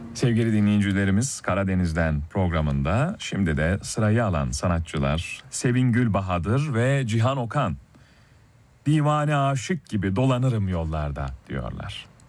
Sevgili dinleyicilerimiz, Karadeniz'den programında şimdi de sırayı alan sanatçılar Sevin Gülbahadır ve Cihan Okan. Divane aşık gibi dolanırım yollarda diyorlar.